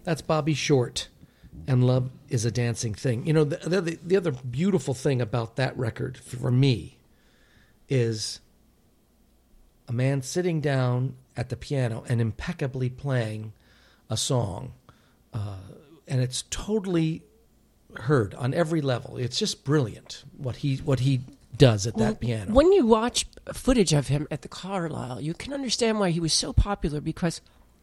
That's Bobby Short, and Love is a Dancing Thing. You know, the other beautiful thing about that record for me is a man sitting down at the piano and impeccably playing a song, and it's totally heard on every level. It's just brilliant what he does at that piano. When you watch footage of him at the Carlisle, you can understand why he was so popular, because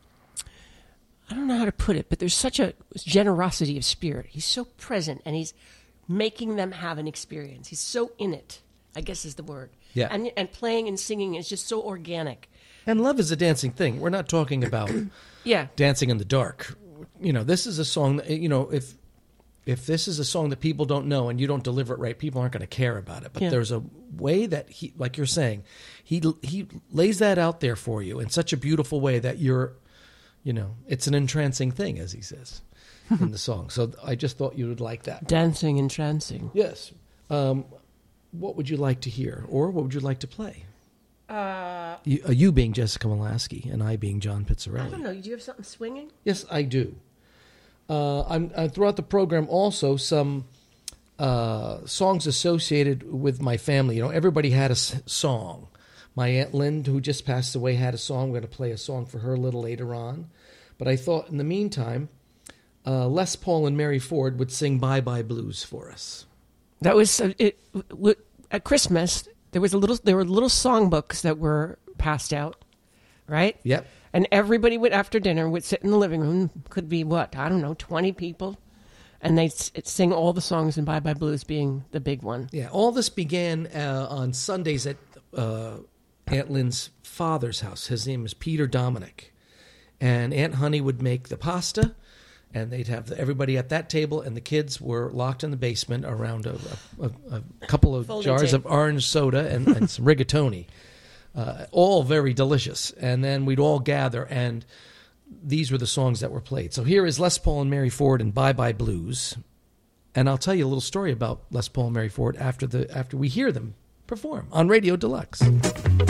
I don't know how to put it, but there's such a generosity of spirit. He's so present, and he's making them have an experience. He's so in it, I guess is the word. Yeah. And playing and singing is just so organic. And Love is a Dancing Thing. We're not talking about Dancing in the Dark. You know, this is a song that, you know, if this is a song that people don't know and you don't deliver it right, people aren't going to care about it. But there's a way that he, like you're saying, he lays that out there for you in such a beautiful way that you're, you know, it's an entrancing thing, as he says in the song. So I just thought you would like that. Dancing, entrancing. Yes. What would you like to hear, or what would you like to play? You being Jessica Molaski and I being John Pizzarelli. I don't know. Do you have something swinging? Yes, I do. I'm throughout the program also some songs associated with my family. You know, everybody had a song. My Aunt Lynn, who just passed away, had a song. We're going to play a song for her a little later on. But I thought in the meantime, Les Paul and Mary Ford would sing Bye Bye Blues for us. That was at Christmas. There were little songbooks that were passed out, right? Yep. And everybody would, after dinner, would sit in the living room. Could be 20 people, and they'd sing all the songs, and Bye Bye Blues being the big one. Yeah, all this began on Sundays at Aunt Lynn's father's house. His name is Peter Dominic, and Aunt Honey would make the pasta, and they'd have everybody at that table, and the kids were locked in the basement around a couple of jars of orange soda and some rigatoni. All very delicious. And then we'd all gather, and these were the songs that were played. So here is Les Paul and Mary Ford and Bye Bye Blues. And I'll tell you a little story about Les Paul and Mary Ford after we hear them perform on Radio Deluxe.